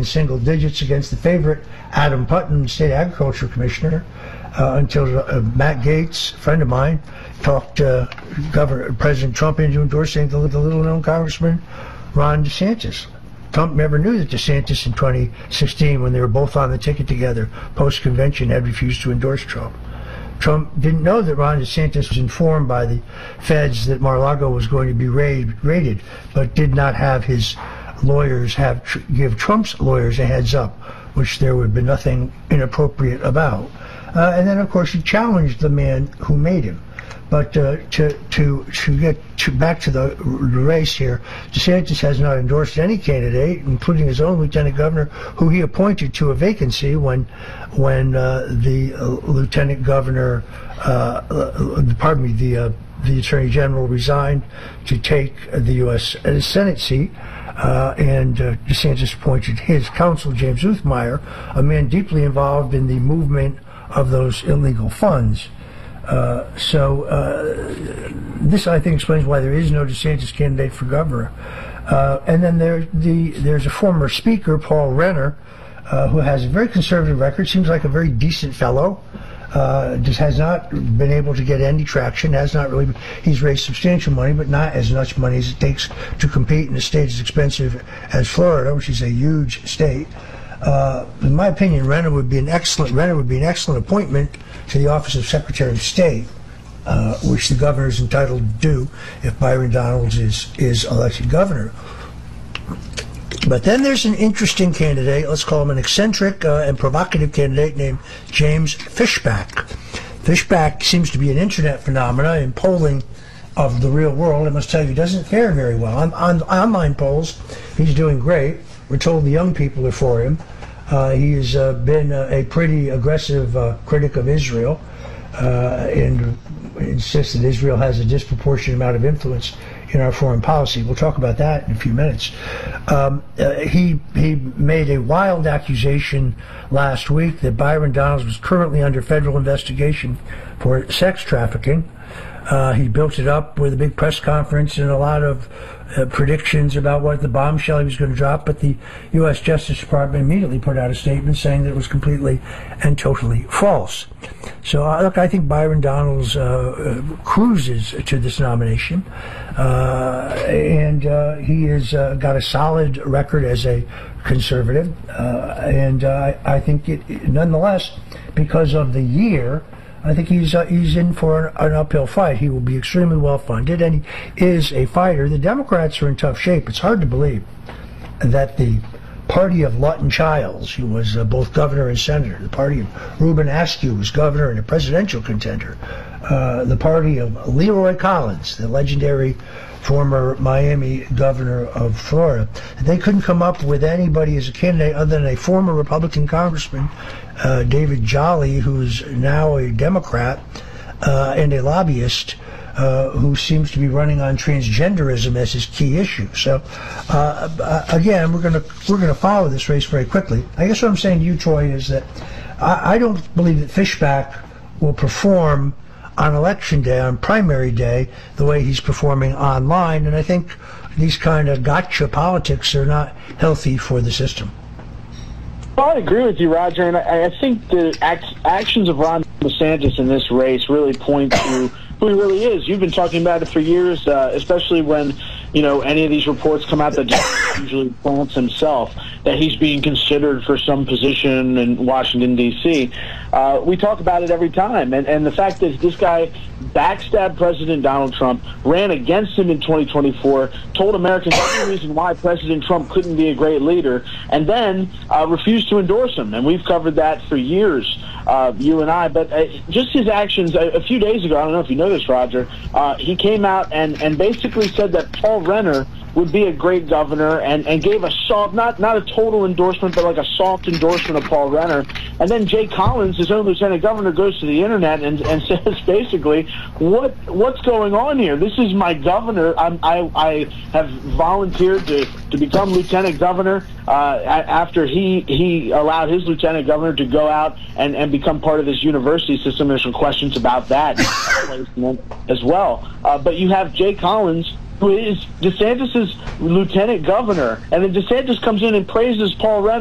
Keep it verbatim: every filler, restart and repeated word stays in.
in single digits against the favorite, Adam Putnam, state agriculture commissioner, uh, until uh, Matt Gaetz, a friend of mine, talked uh, Governor President Trump into endorsing the, the little-known Congressman Ron DeSantis. Trump never knew that DeSantis in twenty sixteen, when they were both on the ticket together, post-convention, had refused to endorse Trump. Trump didn't know that Ron DeSantis was informed by the feds that Mar-a-Lago was going to be raid, raided, but did not have his lawyers have tr- give Trump's lawyers a heads up, which there would be nothing inappropriate about. Uh, and then, of course, he challenged the man who made him. But uh, to to to get to back to the race here, DeSantis has not endorsed any candidate, including his own lieutenant governor, who he appointed to a vacancy when when uh, the uh, lieutenant governor, uh, uh, pardon me, the uh, the attorney general resigned to take the U S Senate seat. Uh, and uh, DeSantis appointed his counsel, James Uthmeyer, a man deeply involved in the movement of those illegal funds. Uh, so uh, this, I think, explains why there is no DeSantis candidate for governor. Uh, and then there, the, there's a former speaker, Paul Renner, uh, who has a very conservative record, seems like a very decent fellow, uh, just has not been able to get any traction, has not really, he's raised substantial money, but not as much money as it takes to compete in a state as expensive as Florida, which is a huge state. Uh, in my opinion, Renner would be an excellent Renner would be an excellent appointment to the office of Secretary of State, uh, which the governor is entitled to do if Byron Donalds is is elected governor. But then there's an interesting candidate, let's call him an eccentric uh, and provocative candidate named James Fishback. Fishback seems to be an internet phenomena in polling of the real world. I must tell you, he doesn't fare very well. On, on online polls, he's doing great. We're told the young people are for him. Uh, he has uh, been uh, a pretty aggressive uh, critic of Israel uh, and insists that Israel has a disproportionate amount of influence in our foreign policy. We'll talk about that in a few minutes. Um, uh, he he made a wild accusation last week that Byron Donalds was currently under federal investigation for sex trafficking. Uh, he built it up with a big press conference and a lot of uh, predictions about what the bombshell he was going to drop, but the U S Justice Department immediately put out a statement saying that it was completely and totally false. So, uh, look, I think Byron Donalds uh, uh, cruises to this nomination, uh, and uh, he has uh, got a solid record as a conservative, uh, and uh, I think it, it, nonetheless, because of the year, I think he's uh, he's in for an, an uphill fight. He will be extremely well funded, and he is a fighter. The Democrats are in tough shape. It's hard to believe that the party of Lawton Chiles, who was uh, both governor and senator, the party of Reuben Askew, who was governor and a presidential contender, uh, the party of Leroy Collins, the legendary former Miami governor of Florida, they couldn't come up with anybody as a candidate other than a former Republican congressman, uh, David Jolly, who's now a Democrat uh, and a lobbyist, uh, who seems to be running on transgenderism as his key issue. So, uh, again, we're going to we're going to follow this race very quickly. I guess what I'm saying to you, Troy, is that I, I don't believe that Fishback will perform on election day, on primary day, the way he's performing online, and I think these kind of gotcha politics are not healthy for the system. Well, I agree with you, Roger, and I, I think the act, actions of Ron DeSantis in this race really point to who he really is. You've been talking about it for years, uh, especially when, you know, any of these reports come out that DeSantis usually plants himself, that he's being considered for some position in Washington, D C Uh, we talk about it every time, and, and the fact that this guy backstabbed President Donald Trump, ran against him in twenty twenty-four, told Americans the reason why President Trump couldn't be a great leader, and then uh, refused to endorse him. And we've covered that for years, uh, you and I. But uh, just his actions, a, a few days ago, I don't know if you know this, Roger, uh, he came out and, and basically said that Paul Renner would be a great governor, and, and gave a soft, not not a total endorsement, but like a soft endorsement of Paul Renner. And then Jay Collins, his own lieutenant governor, goes to the internet and, and says basically, what what's going on here? This is my governor. I'm, I I have volunteered to, to become lieutenant governor uh, after he he allowed his lieutenant governor to go out and, and become part of this university system. There's some questions about that as well. Uh, but you have Jay Collins, who is DeSantis' lieutenant governor, and then DeSantis comes in and praises Paul Renner.